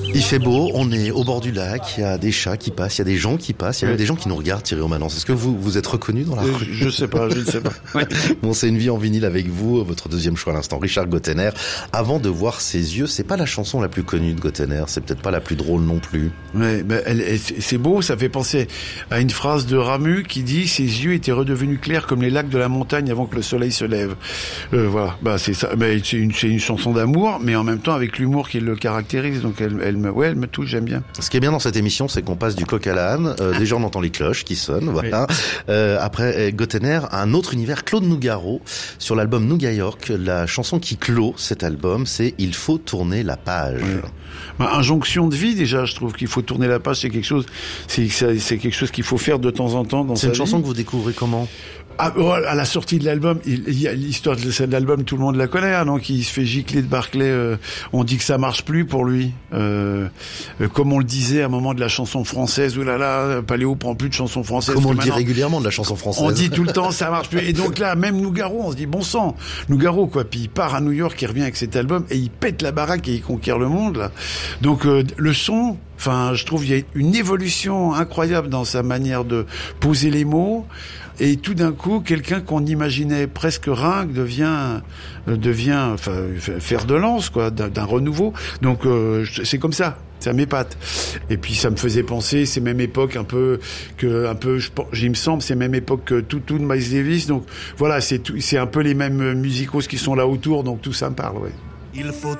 Il fait beau, on est au bord du lac, il y a des chats qui passent, il y a des gens qui passent, il y a même des gens qui nous regardent, Thierry Omanence. Est-ce que vous êtes reconnu dans la rue? Je ne sais pas. Ouais. Bon, c'est Une vie en vinyle avec vous, votre deuxième choix à l'instant, Richard Gottener. Avant de voir ses yeux, c'est pas la chanson la plus connue de Gottener, c'est peut-être pas la plus drôle non plus. Ouais, c'est beau, ça fait penser à une phrase de Ramu qui dit: ses yeux étaient redevenus clairs comme les lacs de la montagne avant que le soleil se lève. Voilà, c'est ça. C'est une chanson d'amour, mais en même temps avec l'humour qui le caractérise. Donc elle me touche, j'aime bien. Ce qui est bien dans cette émission, c'est qu'on passe du coq à l'âne. Déjà, on entend les cloches qui sonnent. Voilà. Oui. Après, Gottener a un autre univers, Claude Nougaro, sur l'album Nougat York. La chanson qui clôt cet album, c'est Il faut tourner la page. Oui. Injonction de vie, déjà, je trouve qu'il faut tourner la page. C'est quelque chose qu'il faut faire de temps en temps dans sa vie. C'est une chanson que vous découvrez comment? À la sortie de l'album, il y a l'histoire de l'album, tout le monde la connaît, hein, donc il se fait gicler de Barclay. On dit que ça marche plus pour lui. Comme on le disait à un moment de la chanson française, oulala, Paléo prend plus de chansons françaises. Comme on le dit régulièrement de la chanson française. On dit tout le temps, ça marche plus. Et donc là, même Nougaro, on se dit bon sang, Nougaro quoi. Puis il part à New York, il revient avec cet album et il pète la baraque et il conquiert le monde là. Donc le son. Enfin, je trouve il y a une évolution incroyable dans sa manière de poser les mots. Et tout d'un coup, quelqu'un qu'on imaginait presque ringue devient fer de lance, quoi, d'un renouveau. Donc, c'est comme ça. Ça m'épate. Et puis, ça me faisait penser, c'est même époque il me semble, c'est même époque que tout de Miles Davis. Donc, voilà, c'est un peu les mêmes musicos qui sont là autour. Donc, tout ça me parle, ouais. Il faut